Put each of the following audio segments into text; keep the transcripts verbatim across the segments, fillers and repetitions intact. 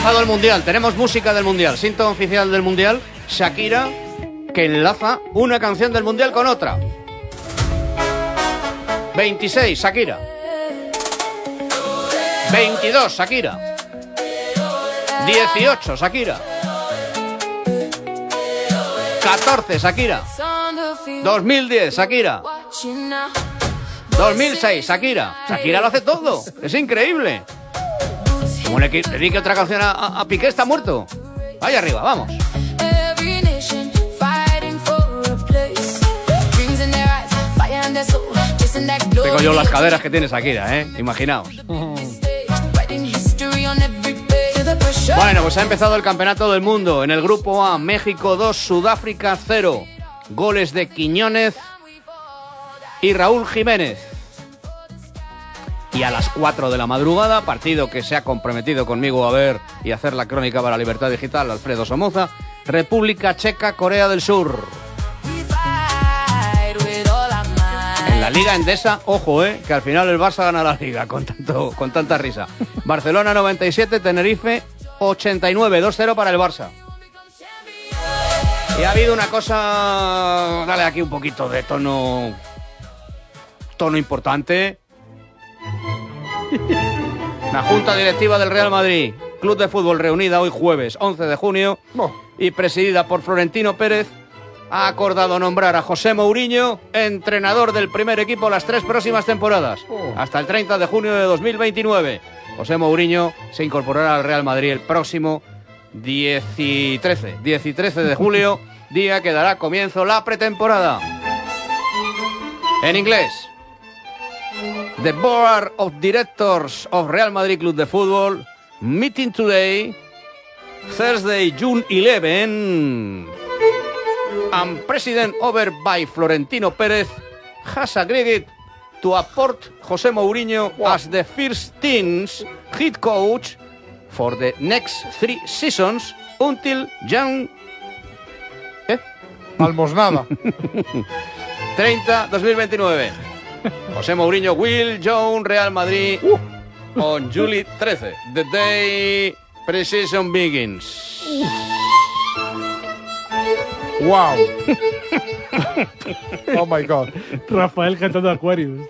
empezado el Mundial, tenemos música del Mundial, síntoma oficial del Mundial, Shakira, que enlaza una canción del Mundial con otra. veintiséis, Shakira. veintidós, Shakira. dieciocho, Shakira. catorce, Shakira. dos mil diez, Shakira. dos mil seis, Shakira. Shakira lo hace todo, es increíble. Como le dedique otra canción a, a, a Piqué, está muerto. Vaya arriba, vamos. Tengo yo las caderas que tiene Shakira, ¿eh? Imaginaos. Bueno, pues ha empezado el Campeonato del Mundo. En el Grupo A, México dos, Sudáfrica cero. Goles de Quiñónez y Raúl Jiménez. Y a las cuatro de la madrugada, partido que se ha comprometido conmigo a ver y hacer la crónica para Libertad Digital, Alfredo Somoza, República Checa, Corea del Sur. En la Liga Endesa, ojo, eh, que al final el Barça gana la Liga con, tanto, con tanta risa. Barcelona noventa y siete, Tenerife ochenta y nueve, dos cero para el Barça. Y ha habido una cosa, dale aquí un poquito de tono, tono importante. La Junta Directiva del Real Madrid, Club de Fútbol, reunida hoy jueves once de junio y presidida por Florentino Pérez, ha acordado nombrar a José Mourinho entrenador del primer equipo las tres próximas temporadas, hasta el treinta de junio de dos mil veintinueve. José Mourinho se incorporará al Real Madrid el próximo diez y trece de julio, día que dará comienzo la pretemporada. En inglés, The Board of Directors of Real Madrid Club de Fútbol meeting today, Thursday, June eleventh, and President over by Florentino Pérez has agreed to appoint José Mourinho as the first team's head coach for the next three seasons until Jan... ¿Eh? Almosnada. treinta, dos mil veintinueve. José Mourinho will join Real Madrid uh. on July thirteenth, the day pre-season begins. Wow. Oh my God. Rafael cantando Aquarius.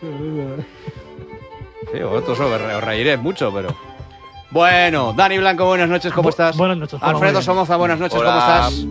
Sí, vosotros os reiréis mucho, pero... Bueno, Dani Blanco, buenas noches, ¿cómo Bu estás? Buenas noches, Juan. Alfredo Somoza, buenas noches, Hola. ¿cómo estás?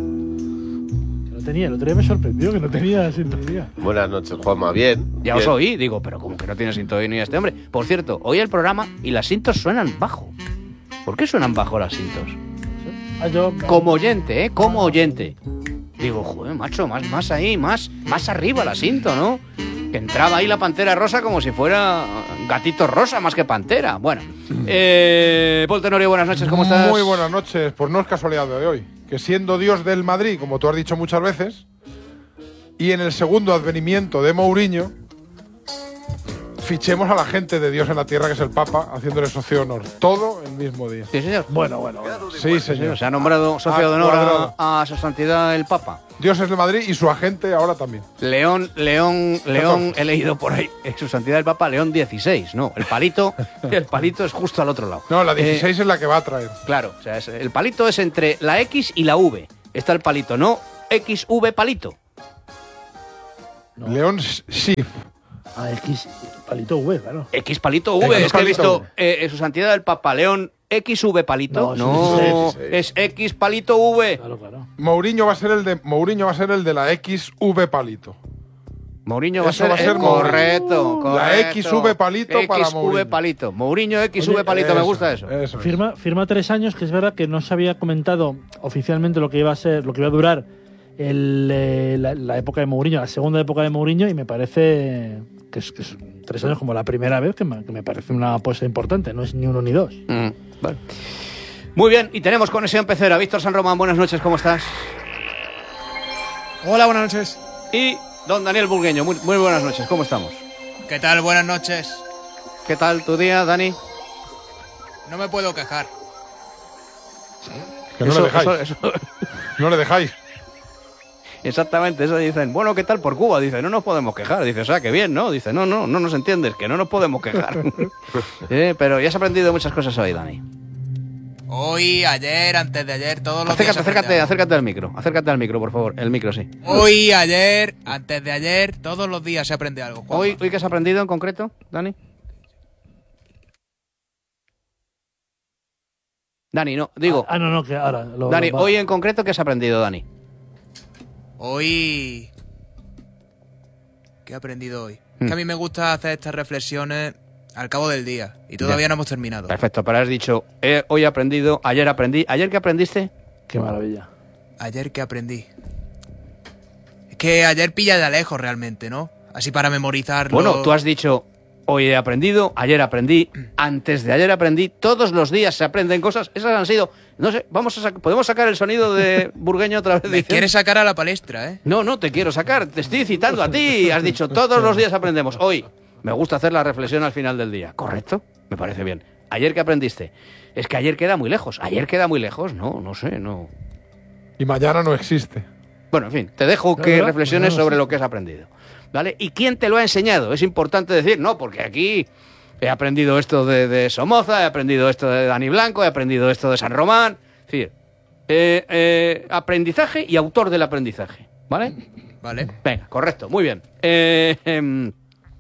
No tenía, el otro día me sorprendió que no tenía sintonía. Buenas noches, Juanma. Bien. Ya bien. os oí, digo, pero como que no tiene sintonía este hombre. Por cierto, hoy el programa y las cintos suenan bajo. ¿Por qué suenan bajo las cintos? Ah, yo, Como oyente, ¿eh? Como oyente. Digo, joder, macho, más, más ahí, más, más arriba la cinto, ¿no? Que entraba ahí la pantera rosa como si fuera gatito rosa más que pantera. Bueno, eh, Paul Tenorio, buenas noches, ¿cómo estás? Muy buenas noches. Pues no es casualidad de hoy. Que siendo Dios del Madrid, como tú has dicho muchas veces, y en el segundo advenimiento de Mourinho, fichemos a la gente de Dios en la tierra, que es el Papa, haciéndole socio de honor. Todo el mismo día. Sí, señor. Bueno, bueno, bueno. Sí, señor. Se ha nombrado socio Ah, de honor cuadrado. a, a su santidad el Papa. Dios es del Madrid y su agente ahora también. León, León, León, he leído por ahí, eh, su santidad el Papa, León dieciséis, no, el palito, el palito es justo al otro lado. No, la dieciséis Eh, es la que va a traer. Claro, o sea, es- el palito es entre la X y la V. Está el palito, no X V palito. No. León Schiff. Ah, X, palito V, claro. X palito V, X es que he palito visto V. eh, su santidad el Papa León X V palito. No, No, sí, sí, sí. es X palito V. Claro, claro. Mourinho va a ser el de Mourinho va a ser el de la X V palito. Mourinho va a Eso ser, va a ser eh, correcto, Mourinho. correcto. La X V palito para X V Mourinho. palito. Mourinho X V Oye, palito, me gusta eso. Eso es. Firma, firma tres años, que es verdad que no se había comentado oficialmente lo que iba a ser, lo que iba a durar el, eh, la, la época de Mourinho, la segunda época de Mourinho, y me parece que es, que es tres años como la primera vez, que me, que me parece una apuesta importante, no es ni uno ni dos. Mm, vale. Muy bien, y tenemos conexión pecera. Víctor San Román, buenas noches, ¿cómo estás? Hola, buenas noches. Y don Daniel Burgueño, muy, muy buenas noches, ¿cómo estamos? ¿Qué tal? Buenas noches. ¿Qué tal tu día, Dani? No me puedo quejar. Que no Eso- le dejáis. eso- eso- No le dejáis. exactamente, eso dicen. Bueno, ¿qué tal por Cuba? Dice, no nos podemos quejar. Dice, o sea, que bien, ¿no? Dice, no, no, no nos entiendes, que no nos podemos quejar. Eh, pero ya has aprendido muchas cosas hoy, Dani. Hoy, ayer, antes de ayer, todos los Acércate, días. se aprende acércate, algo. acércate al micro. Acércate al micro, por favor. El micro, sí. Hoy, ayer, antes de ayer, todos los días se aprende algo. Juanma. Hoy, ¿hoy qué has aprendido en concreto, Dani? Dani, no, digo. Ah, no, no, que ahora. Lo, Dani, lo va- hoy en concreto, ¿qué has aprendido, Dani? Hoy. ¿Qué he aprendido hoy? Hmm. Que a mí me gusta hacer estas reflexiones al cabo del día. Y todavía Ya. no hemos terminado. Perfecto, pero has dicho, eh, hoy he aprendido, ayer aprendí. ¿Ayer qué aprendiste? Qué maravilla. Ayer que aprendí. Es que ayer pilla de lejos realmente, ¿no? Así para memorizarlo. Bueno, tú has dicho, hoy he aprendido, ayer aprendí, antes de ayer aprendí, todos los días se aprenden cosas. Esas han sido, no sé, vamos a sac- podemos sacar el sonido de Burgueño otra vez. Me diciendo? quieres sacar a la palestra, ¿eh? No, no te quiero sacar, te estoy citando a ti. Has dicho, todos los días aprendemos. Hoy, me gusta hacer la reflexión al final del día. ¿Correcto? Me parece bien. ¿Ayer qué aprendiste? Es que ayer queda muy lejos. Ayer queda muy lejos, no, no sé, no. Y mañana no existe. Bueno, en fin, te dejo que Claro, reflexiones claro, sobre sí. lo que has aprendido. ¿Vale? ¿Y quién te lo ha enseñado? Es importante decir, no, porque aquí he aprendido esto de, de Somoza, he aprendido esto de Dani Blanco, he aprendido esto de San Román. Es decir, eh, eh, aprendizaje y autor del aprendizaje. ¿Vale? Vale. Venga, correcto, muy bien. Eh, em,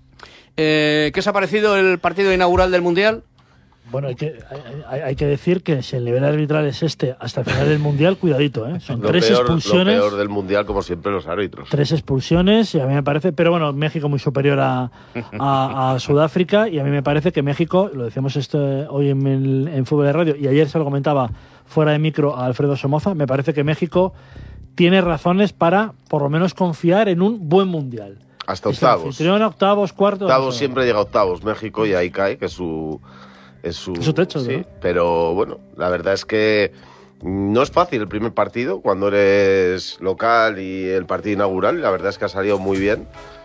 eh, ¿Qué os ha parecido el partido inaugural del Mundial? Bueno, hay que, hay, hay- hay que decir que si el nivel arbitral es este hasta el final del Mundial, cuidadito, ¿eh? Son Lo tres peor, expulsiones. lo peor del Mundial, como siempre, los árbitros. Tres expulsiones y a mí me parece, pero bueno, México muy superior a, a- a Sudáfrica y a mí me parece que México, lo decíamos esto hoy en, el- en Fútbol de Radio y ayer se lo comentaba fuera de micro a Alfredo Somoza, me parece que México tiene razones para por lo menos confiar en un buen Mundial. Hasta Es el octavos. anfitrión, octavos, cuartos. Octavos o sea, siempre llega a octavos México y ahí cae, que es su... Es su, Es su techo, sí, ¿no? pero bueno, la verdad es que no es fácil el primer partido cuando eres local y el partido inaugural. Y la verdad es que ha salido muy bien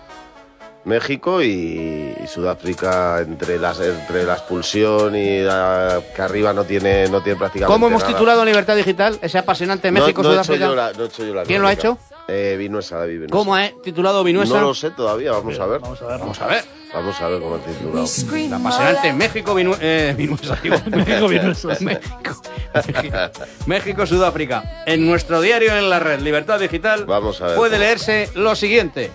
México y, y Sudáfrica entre las entre la expulsión y la, que arriba no tiene no tiene prácticamente ¿Cómo hemos nada. titulado en Libertad Digital ese apasionante No- no he hecho México-Sudáfrica? yo la- no he hecho yo la ¿Quién lo ha crónica. hecho? Eh, Vinuesa, David Vinuesa. ¿Cómo ha titulado Vinuesa? No lo sé todavía, vamos a ver. Vamos a ver. Vamos a ver. Vamos a ver cómo ha titulado. La apasionante México Vinu eh, Vinuesa, digo. México, Vinuesa. México, México, México, Sudáfrica. En nuestro diario en la red Libertad Digital Vamos a ver. puede leerse lo siguiente.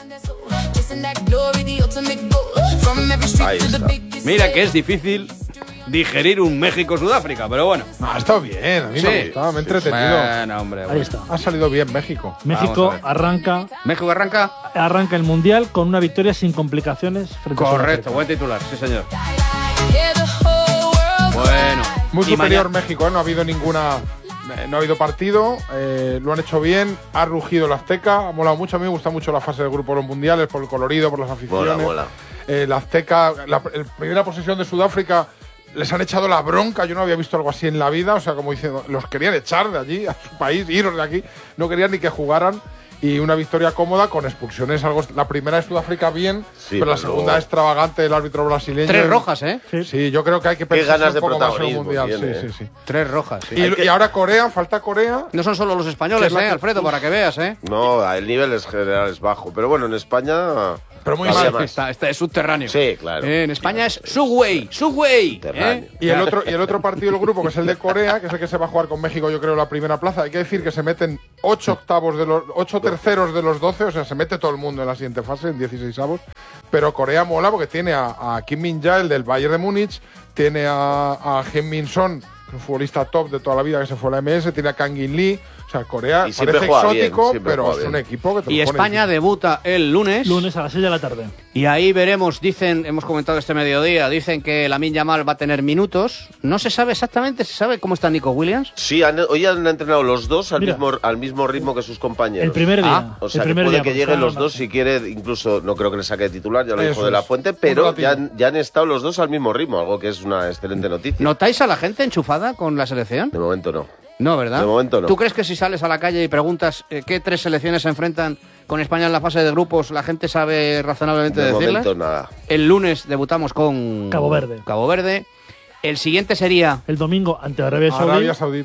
Ahí está. Mira que es difícil digerir un México-Sudáfrica, pero bueno. No, ha estado bien, a mí Sí, me ha gustado, me he entretenido. Bueno, hombre. Ahí bueno. está. Ha salido bien México. México Vamos a ver. arranca México arranca. arranca el Mundial con una victoria sin complicaciones frente a Correcto, Sudáfrica. buen titular, sí señor. Bueno. Muy y superior mañana- México, ¿eh? No ha habido ninguna. eh, No ha habido partido, eh, lo han hecho bien, ha rugido el Azteca, ha molado mucho. A mí me gusta mucho la fase de grupo de los mundiales por el colorido, por las aficiones. Mola, mola. Eh, el Azteca, la, el primera posesión de Sudáfrica, les han echado la bronca. Yo no había visto algo así en la vida, o sea, como diciendo, los querían echar de allí, a su país, iros de aquí, no querían ni que jugaran. Y una victoria cómoda con expulsiones. Algo, la primera de Sudáfrica bien, Sí, pero la pero segunda luego- extravagante del árbitro brasileño. Tres rojas, ¿eh? Sí. Sí, yo creo que hay que Qué pensar ganas de un poco más en el protagonismo mundial. tiene, Sí, ¿eh? sí, sí. Tres rojas, sí. Y, y ahora Corea, falta Corea. No son solo los españoles, Que es la ¿eh, que- Alfredo? Para que veas, ¿eh? No, el nivel es general es bajo. Pero bueno, en España. Pero muy había mal. más. Está, está es subterráneo. Sí, claro. Eh, en España es Subway, Subway. Subterráneo. ¿eh? Y el otro y el otro partido del grupo, que es el de Corea, que es el que se va a jugar con México, yo creo, la primera plaza. Hay que decir que se meten ocho octavos de los ocho terceros de los doce, o sea, se mete todo el mundo en la siguiente fase, en dieciséis avos. Pero Corea mola porque tiene a, a Kim Min-jae, el del Bayern de Múnich, tiene a, a Heung Min Son, un futbolista top de toda la vida que se fue a la M S, tiene a Kang In Lee. O sea, Corea Y siempre parece juega bien, exótico, siempre pero juega es un bien. equipo que te Y lo pone España difícil. debuta el lunes. Lunes a las seis de la tarde. Y ahí veremos, dicen, hemos comentado este mediodía, dicen que Lamine Yamal va a tener minutos. No se sabe exactamente, ¿se sabe cómo está Nico Williams? Sí, han- hoy han entrenado los dos al Mira. mismo, al mismo ritmo que sus compañeros. El primer día. Ah, O sea, el que primer puede día, que porque lleguen está los dos Martín. si quiere, incluso no creo que le saque de titular, ya lo Eso dijo de la es. Fuente, Un pero ratito. ya han, ya han estado los dos al mismo ritmo, algo que es una excelente noticia. ¿Notáis a la gente enchufada con la selección? De momento no. No, ¿verdad? De momento no. ¿Tú crees que si sales a la calle y preguntas eh, qué tres selecciones se enfrentan con España en la fase de grupos, la gente sabe razonablemente De decirlas? momento nada. El lunes debutamos con Cabo Verde. Cabo Verde. El siguiente sería El domingo ante Arabia Saudí. Arabia Saudita.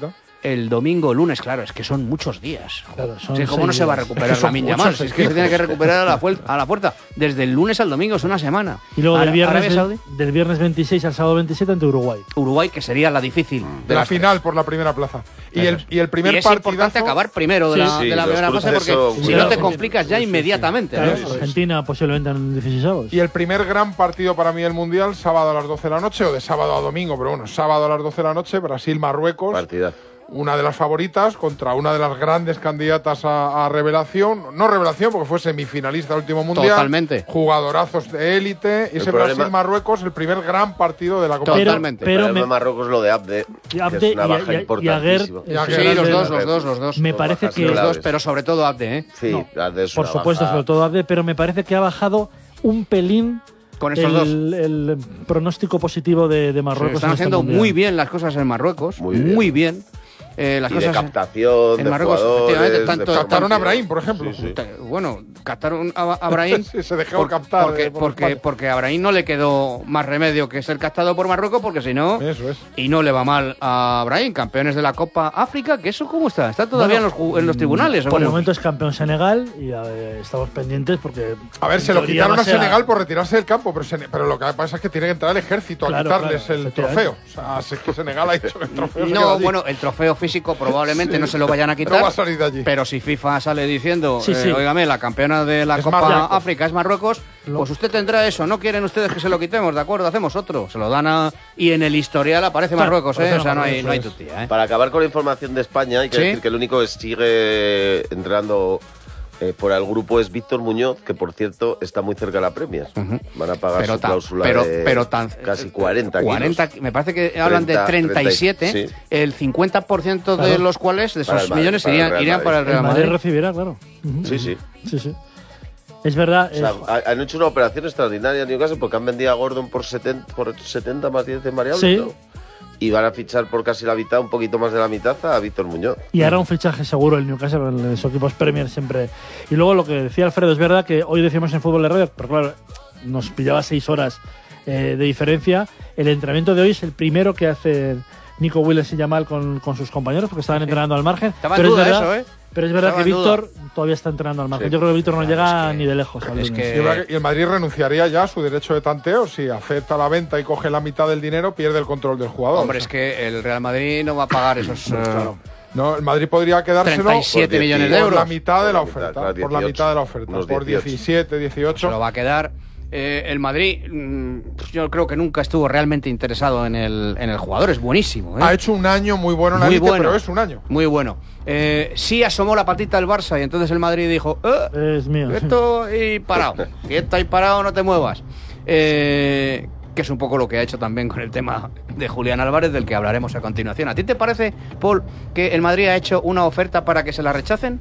el domingo, el lunes, claro, es que son muchos días. Claro, son Sí, ¿cómo seis no se va a días. recuperar Es que son Lamine muchos Yamal? Si es que se tiene que equipos. recuperar a la, fuel- a la puerta. Desde el lunes al domingo es una semana. Y luego del Ara- viernes, Arabia Saudí, del viernes veintiséis al sábado veintisiete ante Uruguay. Uruguay, que sería la difícil. De la final por la primera plaza. Y Eso el, es. y el primer y es partidazo. importante acabar primero de Sí. la, Sí, de la los primera fase cruces porque son si muy no te largos. complicas ya inmediatamente. Claro, ¿no? sí, sí. Argentina posiblemente en dieciséis. Y el primer gran partido para mí del Mundial, sábado a las doce de la noche, o de sábado a domingo, pero bueno, sábado a las doce de la noche, Brasil-Marruecos. Partida. Una de las favoritas contra una de las grandes candidatas a, a revelación. No revelación, porque fue semifinalista del último mundial. Totalmente. Jugadorazos de élite. Y El ese problema- Brasil-Marruecos, el primer gran partido de la Copa. Pero- Totalmente. pero Pero me- en Marruecos lo de Abde, Y que Abde es una y- baja y- y importantísima. Aguer, Y Aguer. Sí, los Abde- dos, los dos, los dos. Me Son parece bajas que- Los claves. dos, pero sobre todo Abde, ¿eh? Sí, No, Abde es por una supuesto, baja. sobre todo Abde, pero me parece que ha bajado un pelín Con estos dos. el, el pronóstico positivo de, de Se Marruecos. están en este haciendo mundial. muy bien las cosas en Marruecos. Muy Muy bien. bien. Eh, las Y de cosas captación, en de Marruecos, jugadores, efectivamente, tanto- de Captaron a formación. Brahim, por ejemplo. Sí, sí. Ta- Bueno, captaron a, a Brahim. Sí, se dejó captar, Porque, eh, por porque, España. porque a Brahim no le quedó más remedio que ser captado por Marruecos, porque si no. Eso es. Y no le va mal a Brahim, campeones de la Copa África, que eso cómo está, está todavía Bueno, en, los, ju- en los tribunales. ¿o Por el cómo? momento es campeón Senegal y eh, estamos pendientes porque. A ver, en se lo teoría quitaron va a ser Senegal por retirarse del campo, pero, Sene- pero lo que pasa es que tiene que entrar el ejército a Claro, quitarles claro, el efectivamente. trofeo. O sea, si es que Senegal ha dicho que el trofeo se queda No, allí. bueno, el trofeo físico probablemente no se lo vayan a quitar. No va a salir de allí. Pero si FIFA sale diciendo, Sí, eh, sí. óigame, la campeona de la Es Copa Marruecos. África es Marruecos, Lo- pues usted tendrá eso. ¿No quieren ustedes que se lo quitemos? De acuerdo, hacemos otro. Se lo dan a. Y en el historial aparece Claro, Marruecos, ¿eh? aparece O sea, no hay, Marruecos, no hay eso es. tutía, ¿eh? Para acabar con la información de España, hay que Sí. decir que el único que sigue entrenando eh, por el grupo es Víctor Muñoz, que por cierto está muy cerca de la Premier. Van a pagar Pero su tan- cláusula pero- de pero tan- casi cuarenta kilos. cuarenta, me parece que hablan de treinta, treinta y siete, sí. el cincuenta por ciento de Claro. los cuales, de Para esos el Madrid, millones, para el irían, Real irían Madrid. para el El Real Madrid Madrid. recibirá, claro. Ujú. Sí, sí. Sí, sí. Es verdad. O sea, eh, ha- han hecho una operación extraordinaria en Newcastle porque han vendido a Gordon por setenta, por setenta más diez de variable. Sí. ¿no? Y van a fichar por casi la mitad, un poquito más de la mitad, a Víctor Muñoz. Y ahora un fichaje seguro el Newcastle, en los equipos Premier siempre. Y luego lo que decía Alfredo, es verdad que hoy decíamos en Fútbol de Radio, pero claro, nos pillaba seis horas eh, de diferencia. El entrenamiento de hoy es el primero que hace Nico Willis y Yamal con, con sus compañeros, porque estaban entrenando al margen. Estaba en pero duda es verdad, eso, ¿eh? Pero es verdad Estaba que en duda. Víctor todavía está entrenando al margen. Sí. Yo creo que Víctor no Claro, llega es que- ni de lejos. al es lunes. que- Y habrá que- y el Madrid renunciaría ya a su derecho de tanteo. Si acepta la venta y coge la mitad del dinero, pierde el control del jugador. Hombre, O es sea, que el Real Madrid no va a pagar esos eh, no, el Madrid podría quedárselo treinta y siete por millones de diez, por euros. la mitad de la Por la mitad, oferta. claro, Por la dieciocho, mitad de la oferta. unos Por dieciocho. diecisiete, Se lo dieciocho. va a quedar. Eh, el Madrid, mm, yo creo que nunca estuvo realmente interesado en el, en el jugador. Es buenísimo, ¿eh? Ha hecho un año muy bueno en la Muy élite, bueno. pero es un año. Muy bueno. Eh, sí asomó la patita del Barça y entonces el Madrid dijo, eh, Es mío. esto y parado. Quieto ahí parado, no te muevas. Eh, que es un poco lo que ha hecho también con el tema de Julián Álvarez, del que hablaremos a continuación. ¿A ti te parece, Paul, que el Madrid ha hecho una oferta para que se la rechacen?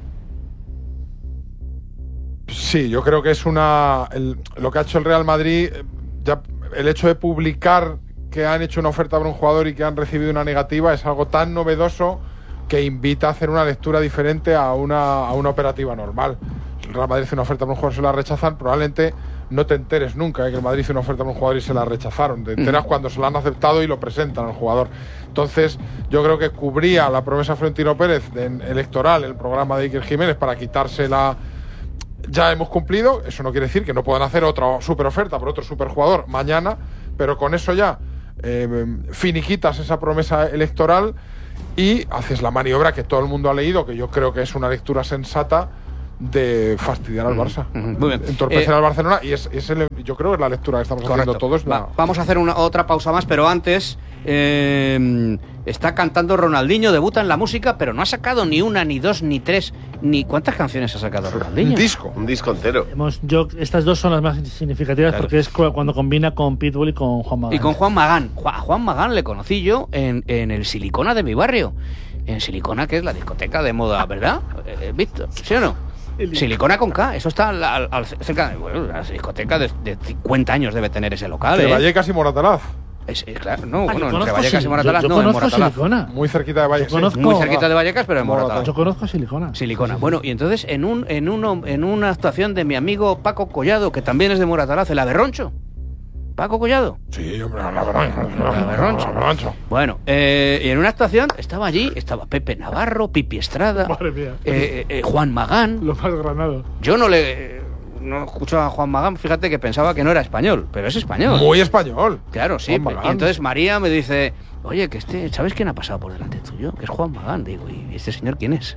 Sí, yo creo que es una. el- lo que ha hecho el Real Madrid, eh, ya el hecho de publicar que han hecho una oferta para un jugador y que han recibido una negativa es algo tan novedoso que invita a hacer una lectura diferente a una, a una operativa normal. El Real Madrid hace una oferta para un jugador y se la rechazan, probablemente no te enteres nunca de que el Madrid hizo una oferta para un jugador y se la rechazaron. Te enteras cuando se la han aceptado y lo presentan al jugador. Entonces, yo creo que cubría la promesa Florentino Pérez en, electoral, el programa de Iker Jiménez, para quitarse la. Ya hemos cumplido, eso no quiere decir que no puedan hacer otra super oferta por otro superjugador mañana, pero con eso ya eh, finiquitas esa promesa electoral y haces la maniobra que todo el mundo ha leído, que yo creo que es una lectura sensata, de fastidiar al Barça, ujú, muy bien. entorpecer Eh, al Barcelona, y es, es el- yo creo que es la lectura que estamos Correcto. haciendo todos. Va, la- vamos a hacer una, otra pausa más, pero antes eh, está cantando Ronaldinho, debuta en la música, pero no ha sacado ni una, ni dos, ni tres, ni ¿cuántas canciones ha sacado un Ronaldinho? disco. Un disco entero. Hemos- yo, estas dos son las más significativas Claro. porque es cu- cuando combina con Pitbull y con Juan Magán. Y con Juan Magán. Ju- a Juan Magán le conocí yo en, en el Silicona de mi barrio. En Silicona, que es la discoteca de moda, ¿verdad? Eh, Víctor, ¿sí o no? Silicona con K, eso está al- al- al- cerca de bueno, la discoteca de, de cincuenta años debe tener ese local. De ¿eh? Vallecas y Moratalaz, Es, es claro, no, Ah, bueno, yo entre conozco Vallecas y Sil- Moratalaz, yo, yo no, en conozco Moratalaz. Silicona. muy cerquita de Vallecas. Yo conozco- Muy cerquita de Vallecas, pero en Moratalaz. Moratalaz. Yo conozco Silicona. Silicona. Bueno, y entonces en un en uno en una actuación de mi amigo Paco Collado, que también es de Moratalaz, el Aberroncho. Paco Collado. Sí, hombre, la Berroncho. Berroncho. Bueno, eh, y en una actuación estaba allí, estaba Pepe Navarro, Pipi Estrada, Madre mía. eh, eh, Juan Magán. Lo más granado. Yo no le... No escuchaba a Juan Magán, fíjate que pensaba que no era español, pero es español. Muy español. Claro, sí. Juan Magán. Y entonces María me dice, oye, que este, ¿sabes quién ha pasado por delante tuyo? Que es Juan Magán. Digo, ¿y este señor quién es?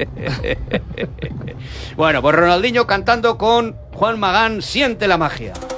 Bueno, pues Ronaldinho cantando con Juan Magán, Siente la magia.